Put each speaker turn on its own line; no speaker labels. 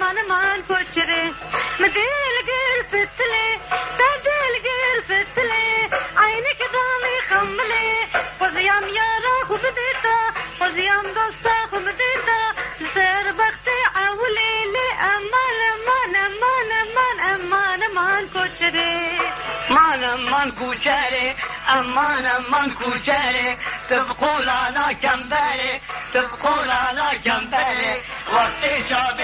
امان امان کوچره مدل گیر فتله تدل گیر فتله عینک دامی خمله خوزیم یارا خوب دیتا خوزیم دوستا خوب دیتا سر بخت عولی لی امان امان امان امان امان امان کوچره
امان کوچره امان کوچره تبقول انا کمبره تبقول انا کمبره وقتی